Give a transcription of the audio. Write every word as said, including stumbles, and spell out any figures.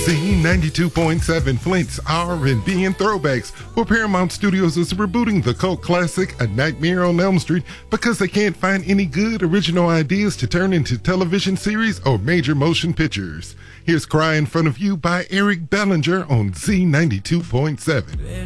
Z ninety-two point seven Flint's R and B and throwbacks. Well, Paramount Studios is rebooting the cult classic A Nightmare on Elm Street because they can't find any good original ideas to turn into television series or major motion pictures. Here's Cry in Front of You by Eric Bellinger on Z ninety-two point seven.